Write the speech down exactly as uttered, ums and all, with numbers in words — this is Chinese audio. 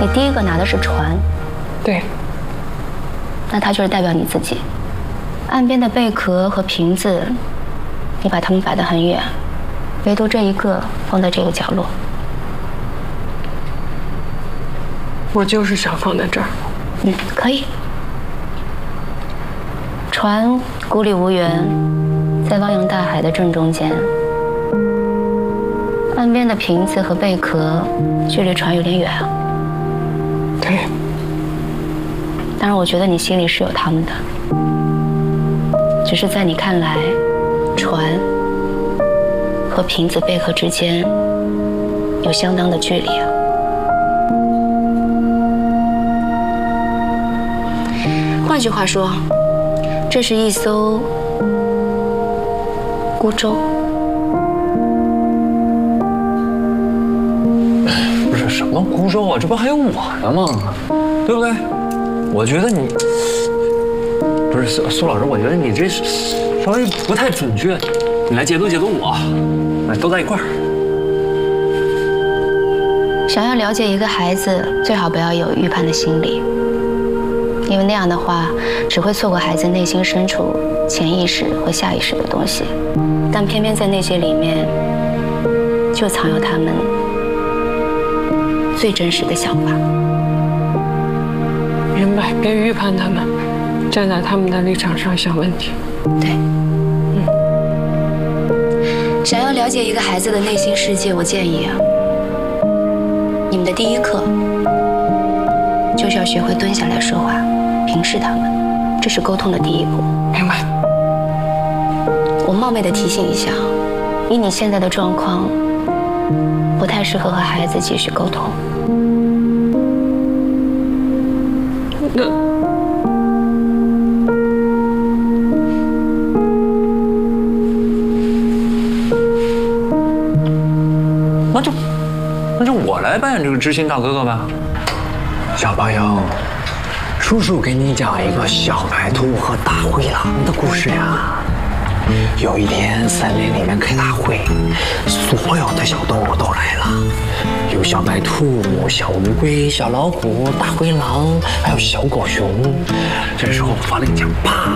你第一个拿的是船， 对， 那它就是代表你自己。岸边的贝壳和瓶子，你把它们摆得很远，唯独这一个放在这个角落。 我就是想放在这儿。 嗯，可以。船孤立无援，在汪洋大海的正中间。岸边的瓶子和贝壳，距离船有点远啊。 对。 当然，我觉得你心里是有他们的，只是在你看来，船和瓶子、贝壳之间有相当的距离啊。换句话说，这是一艘孤舟。 不是什么孤舟啊，这不还有我呢吗？对不对？我觉得你不是苏苏老师，我觉得你这稍微不太准确，你来解读解读我，哎，都在一块儿。 想要了解一个孩子，最好不要有预判的心理。因为那样的话，只会错过孩子内心深处潜意识和下意识的东西，但偏偏在那些里面，就藏有他们最真实的想法。 明白，别预判他们，站在他们的立场上想问题。 对，嗯。想要了解一个孩子的内心世界，我建议啊，你们的第一课就是要学会蹲下来说话。平视他们，这是沟通的第一步。 明白。 我冒昧的提醒一下，以你现在的状况，不太适合和孩子继续沟通。 那那就那就我来扮演这个知心大哥哥吧。 小朋友。叔叔给你讲一个小白兔和大灰狼的故事呀。有一天，森林里面开大会，所有的小动物都来了，有小白兔、小乌龟、小老虎、大灰狼，还有小狗熊。这时候发令枪，啪！